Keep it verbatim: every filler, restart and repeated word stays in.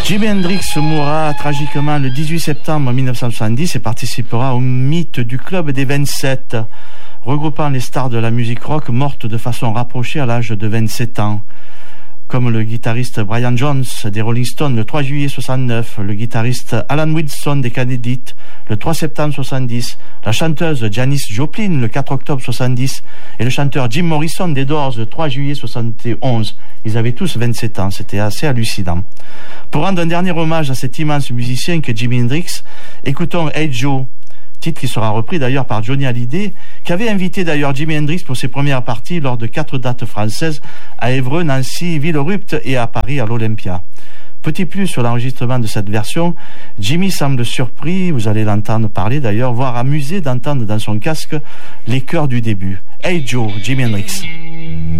Jimi Hendrix mourra tragiquement le dix-huit septembre mille neuf cent soixante-dix et participera au mythe du Club des vingt-sept, regroupant les stars de la musique rock mortes de façon rapprochée à l'âge de vingt-sept ans. Comme le guitariste Brian Jones des Rolling Stones le trois juillet soixante-neuf, le guitariste Alan Wilson des Kennedy le trois septembre soixante-dix, la chanteuse Janis Joplin le quatre octobre soixante-dix et le chanteur Jim Morrison des Doors le trois juillet soixante et onze. Ils avaient tous vingt-sept ans, c'était assez hallucinant. Pour rendre un dernier hommage à cet immense musicien qu'est Jimi Hendrix, écoutons Hey Joe, titre qui sera repris d'ailleurs par Johnny Hallyday, qui avait invité d'ailleurs Jimi Hendrix pour ses premières parties lors de quatre dates françaises à Évreux, Nancy, Villerupt et à Paris à l'Olympia. Petit plus sur l'enregistrement de cette version, Jimmy semble surpris, vous allez l'entendre parler d'ailleurs, voire amusé d'entendre dans son casque les chœurs du début. Hey Joe, Jimi Hendrix.